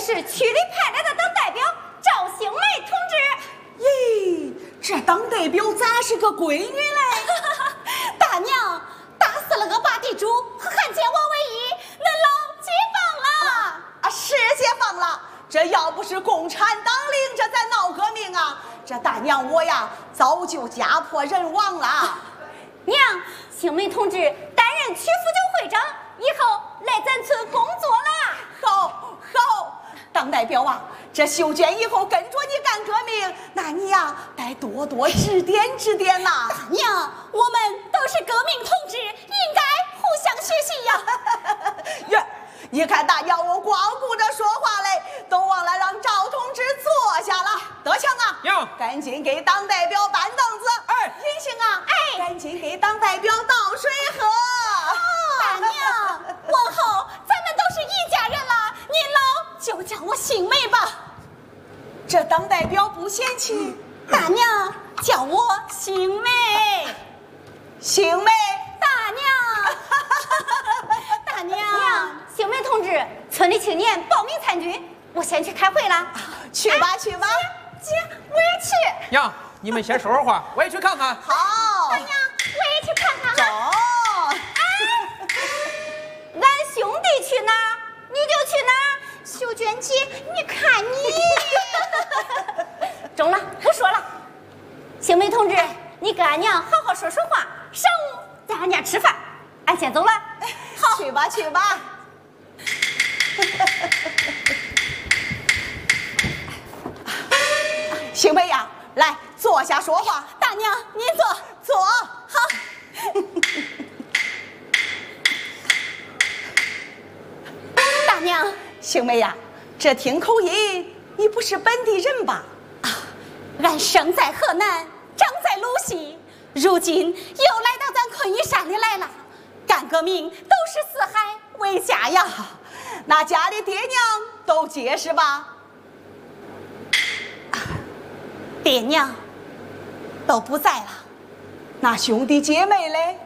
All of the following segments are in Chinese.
是区里派来的党代表赵兴梅同志。 咦，这党代表咋是个闺女嘞？ 大娘，打死了个八地主和汉奸王唯一，恁老解放了。 是解放了。这要不是共产党领着咱闹革命啊，这大娘我呀早就家破人亡了。 娘，兴梅同志担任区妇救会长，以后来咱村工作了。 好，党代表啊，这秀娟以后跟着你干革命，那你呀得多多指点指点呐。 大娘，我们都是革命同志，应该互相学习呀。 呀，你看大娘我光顾着说话嘞，都忘了让赵同志坐下了。德强啊， 呀， 赶紧给党代表搬凳子。 哎， 银杏啊，哎，赶紧给党代表倒水喝。 大娘，往后咱们都是一家人了，您老就叫我兴梅吧。 这党代表不嫌弃。 大娘叫我兴梅。 兴梅。 大娘。大娘，兴梅同志，村里青年报名参军，我先去开会了。 去吧。 姐，我也去。 呀，你们先说会儿话，我也去看看。 好。 大娘，我也去看看。 走。 俺兄弟去哪儿，你就去哪儿。秀娟姐，你看你。中了，不说了。兴梅同志，你跟俺娘好好说说话，上午在俺家吃饭。俺先走了。 好，去吧。兴梅呀，来坐下说话。 大娘，您坐。 好。 大娘， 兴梅呀，这听口音，你不是本地人吧？ 俺生在河南，长在鲁西，如今又来到咱昆玉山里来了。干革命都是四海为家呀。 那家里爹娘都结实吧？ 爹娘都不在了。 那兄弟姐妹嘞？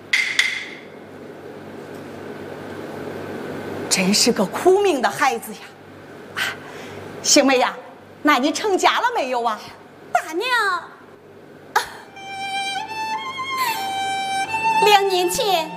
真是个苦命的孩子呀！兴梅呀，那你成家了没有啊？ 大娘，2年前